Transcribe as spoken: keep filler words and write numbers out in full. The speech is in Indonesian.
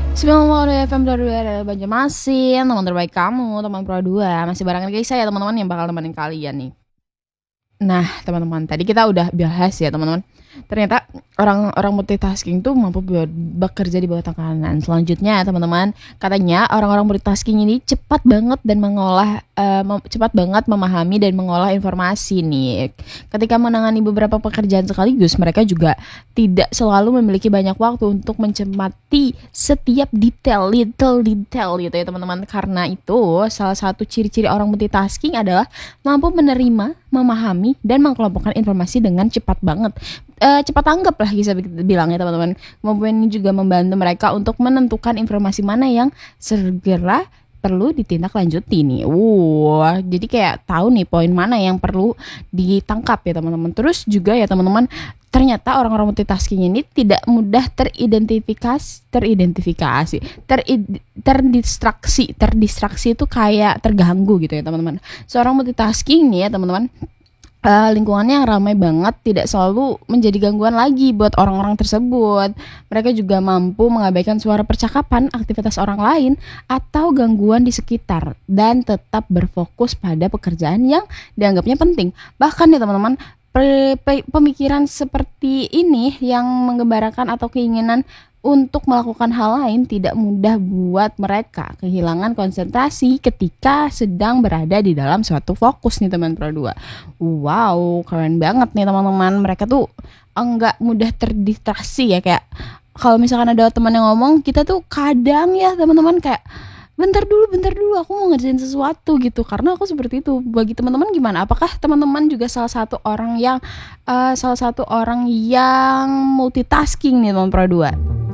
sembilan puluh dua F M Pro dua adalah Banjarmasin, teman terbaik kamu, teman Pro dua. Masih barengan guys saya teman-teman yang bakal nemenin kalian nih. Nah, teman-teman, tadi kita udah bahas ya, teman-teman. Ternyata orang-orang multitasking tuh mampu be- bekerja di bawah tekanan. Selanjutnya, teman-teman, katanya orang-orang multitasking ini cepat banget dan mengolah eh, mem- cepat banget memahami dan mengolah informasi nih. Ketika menangani beberapa pekerjaan sekaligus, mereka juga tidak selalu memiliki banyak waktu untuk mencermati setiap detail, little detail gitu ya, teman-teman. Karena itu, salah satu ciri-ciri orang multitasking adalah mampu menerima, memahami, dan mengelompokkan informasi dengan cepat banget. Eh, cepat tanggap lah bisa bilang ya, teman-teman. Kemampuan ini juga membantu mereka untuk menentukan informasi mana yang segera perlu ditindaklanjuti nih. Wah, jadi kayak tahu nih poin mana yang perlu ditangkap ya, teman-teman. Terus juga ya, teman-teman, ternyata orang-orang multitasking ini tidak mudah teridentifikasi, teridentifikasi, terid, terdistraksi, terdistraksi itu kayak terganggu gitu ya, teman-teman. Seorang multitasking nih ya, teman-teman, uh, lingkungannya yang ramai banget tidak selalu menjadi gangguan lagi buat orang-orang tersebut. Mereka juga mampu mengabaikan suara percakapan, aktivitas orang lain, atau gangguan di sekitar dan tetap berfokus pada pekerjaan yang dianggapnya penting. Bahkan ya, teman-teman, pe- pe- pemikiran seperti ini yang menggambarkan atau keinginan untuk melakukan hal lain tidak mudah buat mereka kehilangan konsentrasi ketika sedang berada di dalam suatu fokus nih, teman Pro dua. Wow, keren banget nih, teman-teman. Mereka tuh enggak mudah terdistraksi ya, kayak kalau misalkan ada teman yang ngomong, kita tuh kadang ya, teman-teman, kayak bentar dulu, bentar dulu, aku mau ngerjain sesuatu gitu. Karena aku seperti itu. Bagi teman-teman gimana? Apakah teman-teman juga salah satu orang yang uh, salah satu orang yang multitasking nih, teman Pro dua?